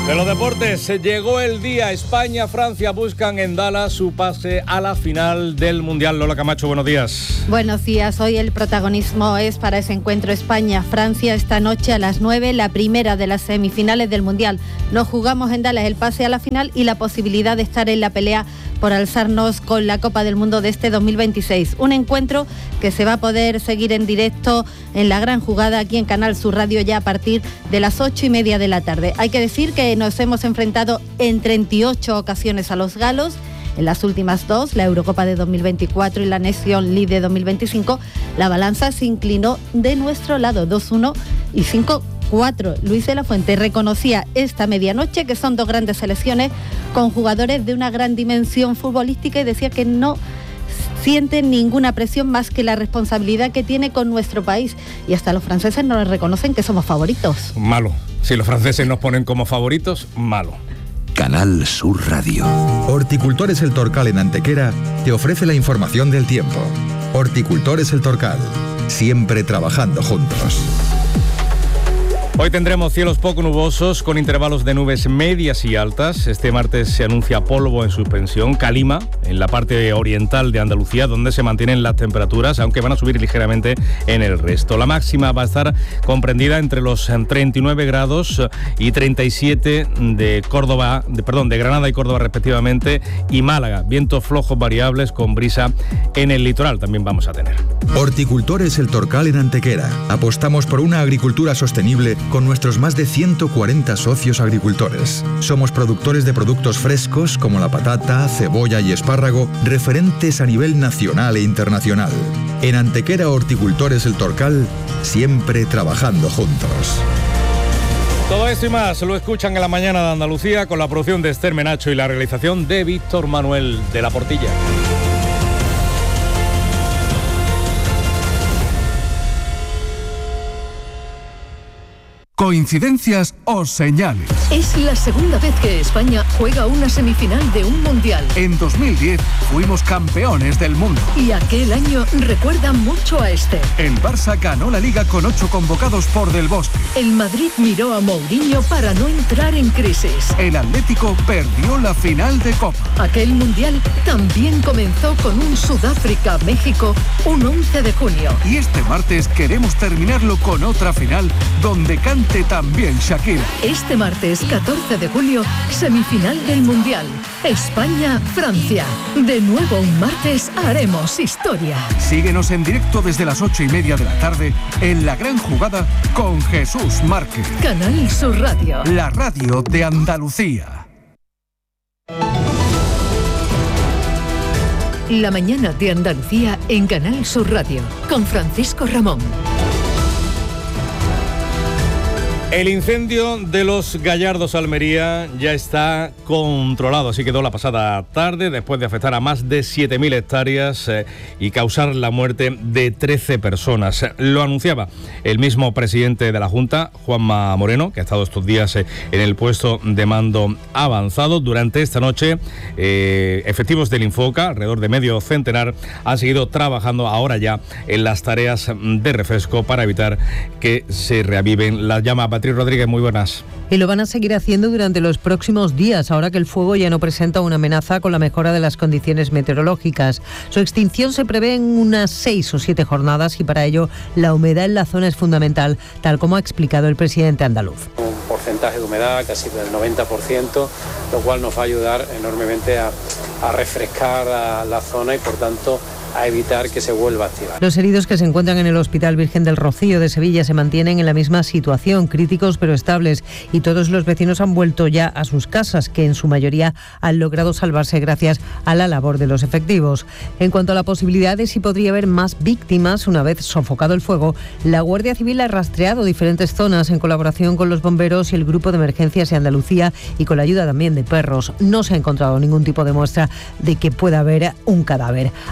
De los deportes, llegó el día. España-Francia buscan en Dallas su pase a la final del Mundial. Lola Camacho, buenos días. Buenos días. Hoy el protagonismo es para ese encuentro España-Francia esta noche a las 9, la primera de las semifinales del Mundial. Nos jugamos en Dallas el pase a la final y la posibilidad de estar en la pelea por alzarnos con la Copa del Mundo de este 2026. Un encuentro que se va a poder seguir en directo en la gran jugada aquí en Canal Sur Radio ya a partir de las 8:30 de la tarde. Hay que decir que nos hemos enfrentado en 38 ocasiones a los galos. En las últimas dos, la Eurocopa de 2024 y la Nation League de 2025, la balanza se inclinó de nuestro lado, 2-1 y 5-4. Luis de la Fuente reconocía esta medianoche que son dos grandes selecciones con jugadores de una gran dimensión futbolística y decía que no siente ninguna presión más que la responsabilidad que tiene con nuestro país. Y hasta los franceses nos reconocen que somos favoritos. Malo. Si los franceses nos ponen como favoritos, malo. Canal Sur Radio. Horticultores El Torcal en Antequera te ofrece la información del tiempo. Horticultores El Torcal, siempre trabajando juntos. Hoy tendremos cielos poco nubosos con intervalos de nubes medias y altas. Este martes se anuncia polvo en suspensión, calima en la parte oriental de Andalucía, donde se mantienen las temperaturas, aunque van a subir ligeramente en el resto. La máxima va a estar comprendida entre los 39 grados y 37 de Granada y Córdoba respectivamente, y Málaga. Vientos flojos variables con brisa en el litoral también vamos a tener. Horticultores El Torcal en Antequera. Apostamos por una agricultura sostenible con nuestros más de 140 socios agricultores. Somos productores de productos frescos como la patata, cebolla y espárrago, referentes a nivel nacional e internacional. En Antequera Horticultores El Torcal, siempre trabajando juntos. Todo esto y más lo escuchan en la mañana de Andalucía con la producción de Esther Menacho y la realización de Víctor Manuel de la Portilla. ¿Coincidencias o señales? Es la segunda vez que España juega una semifinal de un mundial. En 2010 fuimos campeones del mundo. Y aquel año recuerda mucho a este. El Barça ganó la Liga con 8 convocados por Del Bosque. El Madrid miró a Mourinho para no entrar en crisis. El Atlético perdió la final de Copa. Aquel mundial también comenzó con un Sudáfrica-México un 11 de junio. Y este martes queremos terminarlo con otra final donde cante también Shakira. Este martes 14 de julio, semifinal del Mundial. España-Francia. De nuevo un martes haremos historia. Síguenos en directo desde las 8:30 de la tarde en La Gran Jugada con Jesús Márquez. Canal Sur Radio. La radio de Andalucía. La mañana de Andalucía en Canal Sur Radio con Francisco Ramón. El incendio de los Gallardos Almería ya está controlado. Así quedó la pasada tarde después de afectar a más de 7.000 hectáreas y causar la muerte de 13 personas. Lo anunciaba el mismo presidente de la Junta, Juanma Moreno, que ha estado estos días en el puesto de mando avanzado. Durante esta noche, efectivos del Infoca, alrededor de medio centenar, han seguido trabajando ahora ya en las tareas de refresco para evitar que se reaviven las llamas. Beatriz Rodríguez, muy buenas. Y lo van a seguir haciendo durante los próximos días, ahora que el fuego ya no presenta una amenaza con la mejora de las condiciones meteorológicas. Su extinción se prevé en unas 6 o 7 jornadas y para ello la humedad en la zona es fundamental, tal como ha explicado el presidente andaluz. Un porcentaje de humedad casi del 90%, lo cual nos va a ayudar enormemente a refrescar la zona y por tanto a evitar que se vuelva a activar. Los heridos que se encuentran en el Hospital Virgen del Rocío de Sevilla se mantienen en la misma situación, críticos pero estables, y todos los vecinos han vuelto ya a sus casas, que en su mayoría han logrado salvarse gracias a la labor de los efectivos. En cuanto a la posibilidad de si podría haber más víctimas una vez sofocado el fuego, la Guardia Civil ha rastreado diferentes zonas en colaboración con los bomberos y el Grupo de Emergencias de Andalucía y con la ayuda también de perros. No se ha encontrado ningún tipo de muestra de que pueda haber un cadáver. Hay 10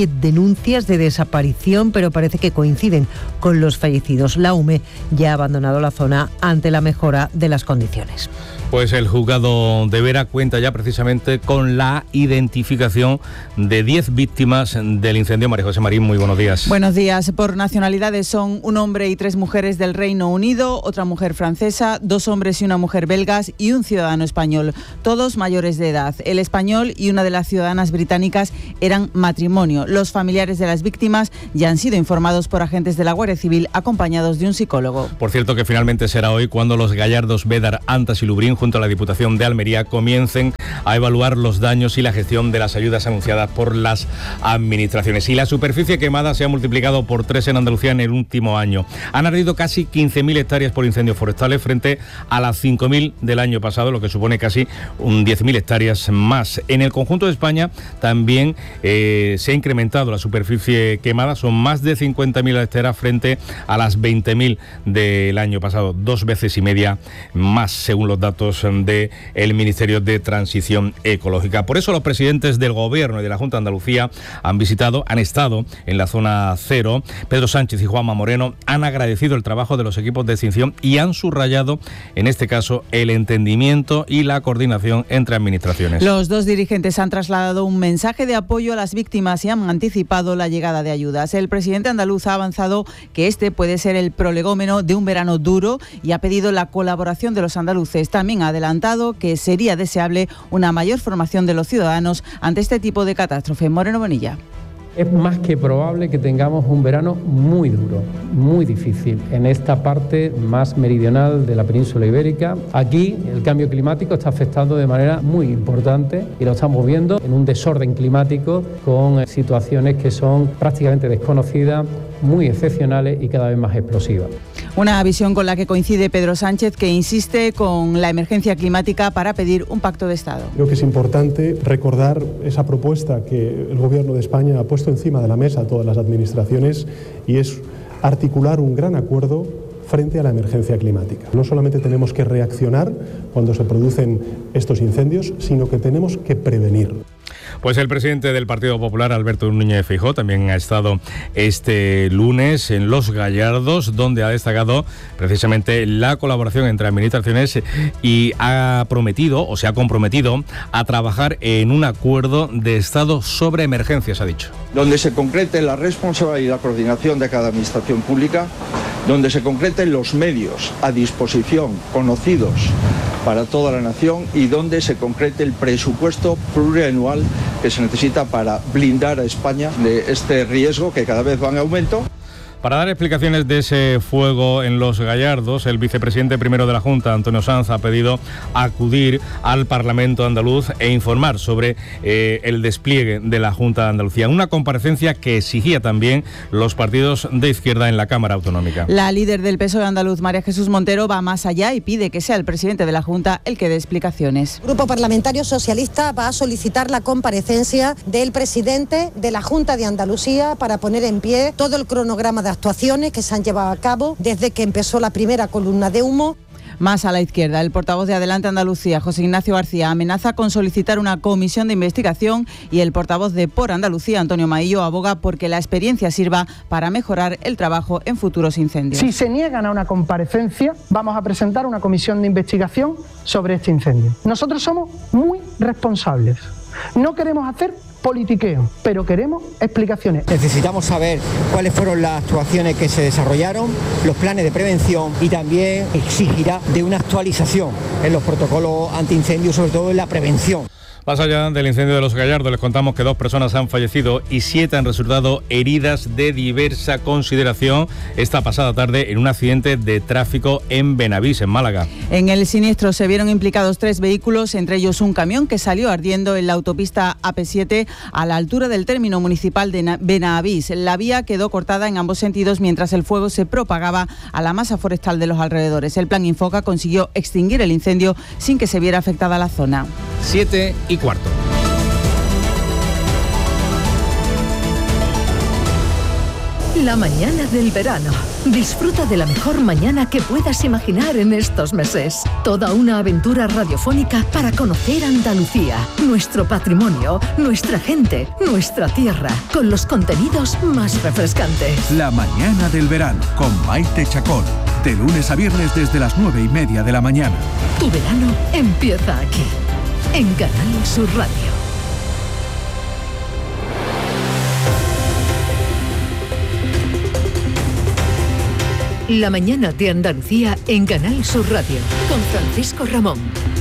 de denuncias de desaparición, pero parece que coinciden con los fallecidos. La UME ya ha abandonado la zona ante la mejora de las condiciones. Pues el juzgado de Vera cuenta ya precisamente con la identificación de 10 víctimas del incendio. María José Marín, muy buenos días. Buenos días. Por nacionalidades son un hombre y 3 mujeres del Reino Unido, otra mujer francesa, 2 hombres y una mujer belgas y un ciudadano español, todos mayores de edad. El español y una de las ciudadanas británicas eran matrimonio. Los familiares de las víctimas ya han sido informados por agentes de la Guardia Civil acompañados de un psicólogo. Por cierto, que finalmente será hoy cuando los gallardos Bédar, Antas y Lubrín, junto a la Diputación de Almería, comiencen a evaluar los daños y la gestión de las ayudas anunciadas por las administraciones. Y la superficie quemada se ha multiplicado por 3 en Andalucía en el último año. Han ardido casi 15.000 hectáreas por incendios forestales frente a las 5.000 del año pasado, lo que supone casi 10.000 hectáreas más. En el conjunto de España también se ha incrementado la superficie quemada, son más de 50.000 hectáreas frente a las 20.000 del año pasado, 2 veces y media más, según los datos del Ministerio de Transición Ecológica. Por eso los presidentes del Gobierno y de la Junta de Andalucía han estado en la zona cero. Pedro Sánchez y Juanma Moreno han agradecido el trabajo de los equipos de extinción y han subrayado, en este caso, el entendimiento y la coordinación entre administraciones. Los 2 dirigentes han trasladado un mensaje de apoyo a las víctimas y han anticipado la llegada de ayudas. El presidente andaluz ha avanzado que este puede ser el prolegómeno de un verano duro y ha pedido la colaboración de los andaluces. También ha adelantado que sería deseable una mayor formación de los ciudadanos ante este tipo de catástrofe. Moreno Bonilla. Es más que probable que tengamos un verano muy duro, muy difícil, en esta parte más meridional de la península ibérica. Aquí el cambio climático está afectando de manera muy importante y lo estamos viendo en un desorden climático con situaciones que son prácticamente desconocidas, muy excepcionales y cada vez más explosivas. Una visión con la que coincide Pedro Sánchez, que insiste con la emergencia climática para pedir un pacto de Estado. Creo que es importante recordar esa propuesta que el Gobierno de España ha puesto encima de la mesa a todas las administraciones y es articular un gran acuerdo frente a la emergencia climática. No solamente tenemos que reaccionar cuando se producen estos incendios, sino que tenemos que prevenir. Pues el presidente del Partido Popular, Alberto Núñez Feijóo, también ha estado este lunes en Los Gallardos, donde ha destacado precisamente la colaboración entre administraciones y se ha comprometido a trabajar en un acuerdo de Estado sobre emergencias, ha dicho. Donde se concrete la responsabilidad y la coordinación de cada administración pública, donde se concreten los medios a disposición, conocidos para toda la nación, y donde se concrete el presupuesto plurianual que se necesita para blindar a España de este riesgo que cada vez va en aumento. Para dar explicaciones de ese fuego en Los Gallardos, el vicepresidente primero de la Junta, Antonio Sanz, ha pedido acudir al Parlamento andaluz e informar sobre el despliegue de la Junta de Andalucía. Una comparecencia que exigía también los partidos de izquierda en la Cámara Autonómica. La líder del PSOE andaluz, María Jesús Montero, va más allá y pide que sea el presidente de la Junta el que dé explicaciones. El Grupo Parlamentario Socialista va a solicitar la comparecencia del presidente de la Junta de Andalucía para poner en pie todo el cronograma de actuaciones que se han llevado a cabo desde que empezó la primera columna de humo. Más a la izquierda, el portavoz de Adelante Andalucía, José Ignacio García, amenaza con solicitar una comisión de investigación, y el portavoz de Por Andalucía, Antonio Maillo, aboga porque la experiencia sirva para mejorar el trabajo en futuros incendios. Si se niegan a una comparecencia, vamos a presentar una comisión de investigación sobre este incendio. Nosotros somos muy responsables. No queremos hacer politiqueo, pero queremos explicaciones. Necesitamos saber cuáles fueron las actuaciones que se desarrollaron, los planes de prevención, y también exigirá de una actualización en los protocolos antiincendios, sobre todo en la prevención. Más allá del incendio de Los Gallardos, les contamos que 2 personas han fallecido y 7 han resultado heridas de diversa consideración esta pasada tarde en un accidente de tráfico en Benavís, en Málaga. En el siniestro se vieron implicados 3 vehículos, entre ellos un camión que salió ardiendo en la autopista AP7 a la altura del término municipal de Benavís. La vía quedó cortada en ambos sentidos mientras el fuego se propagaba a la masa forestal de los alrededores. El Plan Infoca consiguió extinguir el incendio sin que se viera afectada la zona. 7:15. La mañana del verano. Disfruta de la mejor mañana que puedas imaginar en estos meses. Toda una aventura radiofónica para conocer Andalucía, nuestro patrimonio, nuestra gente, nuestra tierra, con los contenidos más refrescantes. La mañana del verano con Maite Chacón. De lunes a viernes desde las 9:30 de la mañana. Tu verano empieza aquí, en Canal Sur Radio. La mañana de Andalucía en Canal Sur Radio, con Francisco Ramón.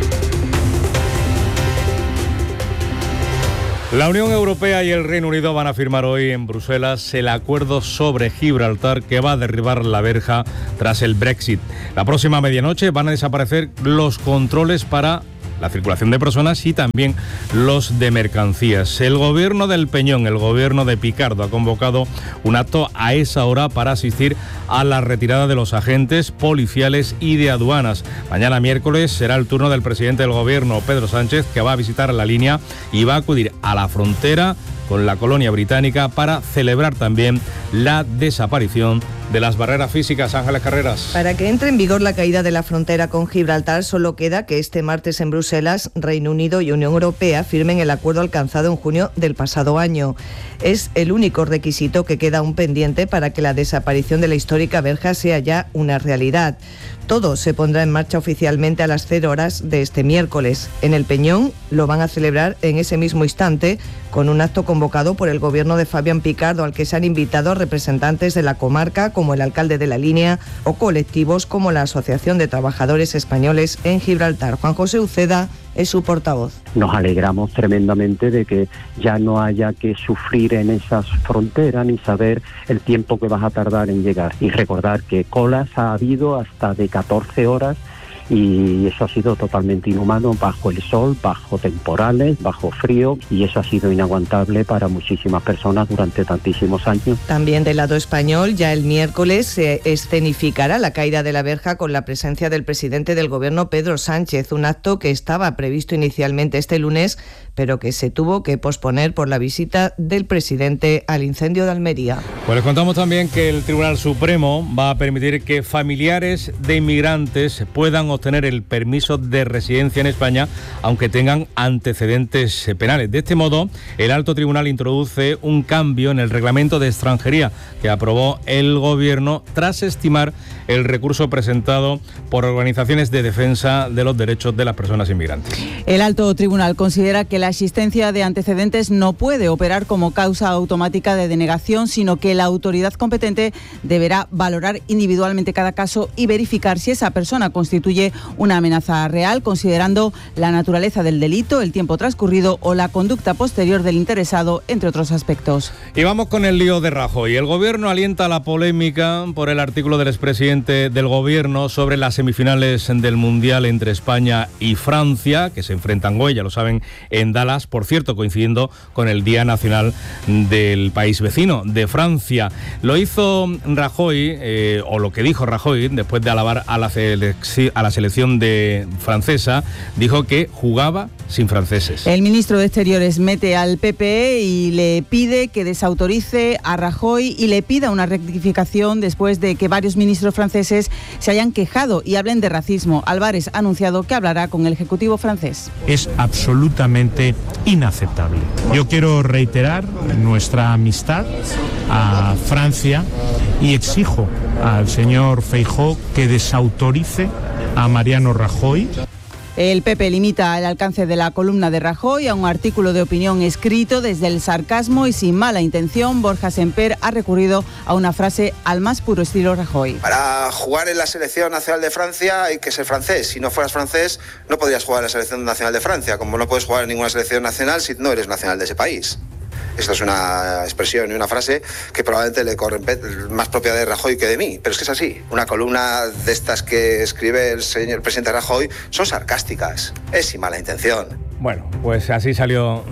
La Unión Europea y el Reino Unido van a firmar hoy en Bruselas el acuerdo sobre Gibraltar que va a derribar la verja tras el Brexit. La próxima medianoche van a desaparecer los controles para la circulación de personas y también los de mercancías. El gobierno del Peñón, el gobierno de Picardo, ha convocado un acto a esa hora para asistir a la retirada de los agentes policiales y de aduanas. Mañana miércoles será el turno del presidente del gobierno, Pedro Sánchez, que va a visitar la línea y va a acudir a la frontera con la colonia británica para celebrar también la desaparición de las barreras físicas. Ángeles Carreras. Para que entre en vigor la caída de la frontera con Gibraltar, solo queda que este martes en Bruselas, Reino Unido y Unión Europea firmen el acuerdo alcanzado en junio del pasado año. Es el único requisito que queda aún pendiente para que la desaparición de la histórica verja sea ya una realidad. Todo se pondrá en marcha oficialmente a las 0 horas de este miércoles. En el Peñón lo van a celebrar en ese mismo instante con un acto convocado por el gobierno de Fabián Picardo, al que se han invitado representantes de la comarca como el alcalde de la línea o colectivos como la Asociación de Trabajadores Españoles en Gibraltar. Juan José Uceda es su portavoz. Nos alegramos tremendamente de que ya no haya que sufrir en esas fronteras ni saber el tiempo que vas a tardar en llegar. Y recordar que colas ha habido hasta de 14 horas y eso ha sido totalmente inhumano, bajo el sol, bajo temporales, bajo frío, y eso ha sido inaguantable para muchísimas personas durante tantísimos años. También del lado español, ya el miércoles se escenificará la caída de la verja con la presencia del presidente del gobierno, Pedro Sánchez, un acto que estaba previsto inicialmente este lunes, pero que se tuvo que posponer por la visita del presidente al incendio de Almería. Pues les contamos también que el Tribunal Supremo va a permitir que familiares de inmigrantes puedan obtener el permiso de residencia en España, aunque tengan antecedentes penales. De este modo, el Alto Tribunal introduce un cambio en el reglamento de extranjería que aprobó el Gobierno tras estimar el recurso presentado por organizaciones de defensa de los derechos de las personas inmigrantes. El Alto Tribunal considera que la existencia de antecedentes no puede operar como causa automática de denegación, sino que la autoridad competente deberá valorar individualmente cada caso y verificar si esa persona constituye una amenaza real, considerando la naturaleza del delito, el tiempo transcurrido o la conducta posterior del interesado, entre otros aspectos. Y vamos con el lío de Rajoy. El Gobierno alienta la polémica por el artículo del expresidente del Gobierno sobre las semifinales del Mundial entre España y Francia, que se enfrentan hoy, ya lo saben, en Dallas, por cierto, coincidiendo con el Día Nacional del país vecino, de Francia. Lo hizo Rajoy, o lo que dijo Rajoy, después de alabar a la selección francesa, dijo que jugaba sin franceses. El ministro de Exteriores mete al PP y le pide que desautorice a Rajoy y le pida una rectificación después de que varios ministros franceses se hayan quejado y hablen de racismo. Álvarez ha anunciado que hablará con el Ejecutivo francés. Es absolutamente inaceptable. Yo quiero reiterar nuestra amistad a Francia y exijo al señor Feijóo que desautorice a Mariano Rajoy. El PP limita el alcance de la columna de Rajoy a un artículo de opinión escrito desde el sarcasmo y sin mala intención. Borja Semper ha recurrido a una frase al más puro estilo Rajoy. Para jugar en la selección nacional de Francia hay que ser francés. Si no fueras francés no podrías jugar en la selección nacional de Francia, como no puedes jugar en ninguna selección nacional si no eres nacional de ese país. Esto es una expresión y una frase que probablemente le corre más propia de Rajoy que de mí, pero es que es así. Una columna de estas que escribe el presidente Rajoy son sarcásticas, es sin mala intención. Bueno, pues así salió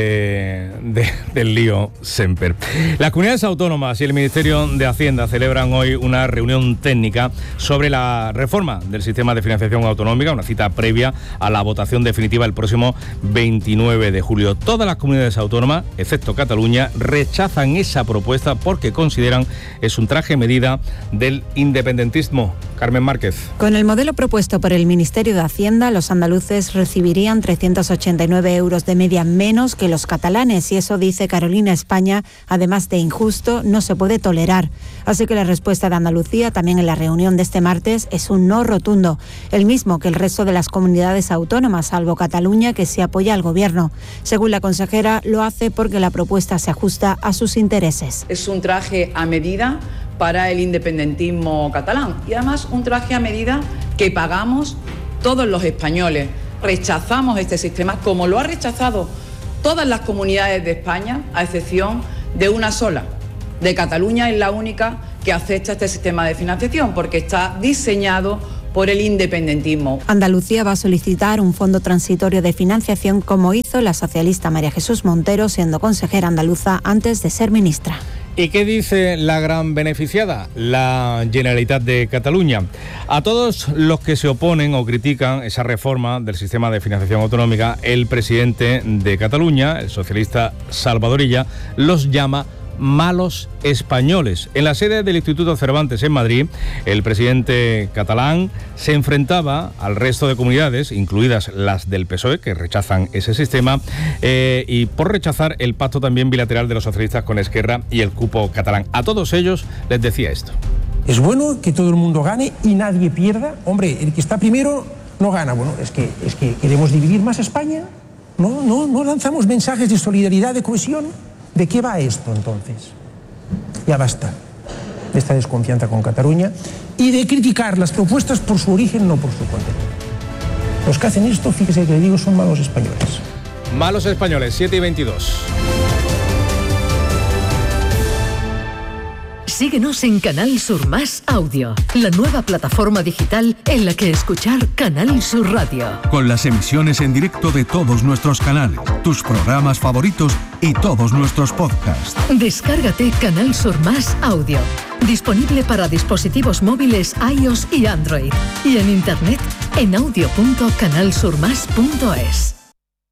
del lío Semper. Las comunidades autónomas y el Ministerio de Hacienda celebran hoy una reunión técnica sobre la reforma del sistema de financiación autonómica, una cita previa a la votación definitiva el próximo 29 de julio. Todas las comunidades autónomas, excepto Cataluña, rechazan esa propuesta porque consideran es un traje medida del independentismo. Carmen Márquez. Con el modelo propuesto por el Ministerio de Hacienda, los andaluces recibirían 389 euros de media menos que los catalanes, y eso, dice Carolina España, además de injusto, no se puede tolerar. Así que la respuesta de Andalucía, también en la reunión de este martes, es un no rotundo, el mismo que el resto de las comunidades autónomas, salvo Cataluña, que sí apoya al Gobierno. Según la consejera, lo hace porque la propuesta se ajusta a sus intereses. Es un traje a medida para el independentismo catalán y además un traje a medida que pagamos todos los españoles. Rechazamos este sistema como lo ha rechazado todas las comunidades de España, a excepción de una sola. De Cataluña es la única que acepta este sistema de financiación porque está diseñado por el independentismo. Andalucía va a solicitar un fondo transitorio de financiación como hizo la socialista María Jesús Montero siendo consejera andaluza antes de ser ministra. ¿Y qué dice la gran beneficiada? La Generalitat de Cataluña. A todos los que se oponen o critican esa reforma del sistema de financiación autonómica, el presidente de Cataluña, el socialista Salvador Illa, los llama malos españoles. En la sede del Instituto Cervantes en Madrid, el presidente catalán se enfrentaba al resto de comunidades, incluidas las del PSOE, que rechazan ese sistema, y por rechazar el pacto también bilateral de los socialistas con Esquerra y el cupo catalán. A todos ellos les decía esto. Es bueno que todo el mundo gane y nadie pierda. Hombre, el que está primero no gana. Bueno, es que queremos dividir más España. No lanzamos mensajes de solidaridad, de cohesión. ¿De qué va esto entonces? Ya basta de esta desconfianza con Cataluña y de criticar las propuestas por su origen, no por su contenido. Los que hacen esto, fíjese que le digo, son malos españoles. Malos españoles, 7:22. Síguenos en Canal Sur Más Audio, la nueva plataforma digital en la que escuchar Canal Sur Radio. Con las emisiones en directo de todos nuestros canales, tus programas favoritos y todos nuestros podcasts. Descárgate Canal Sur Más Audio, disponible para dispositivos móviles iOS y Android, y en internet en audio.canalsurmas.es.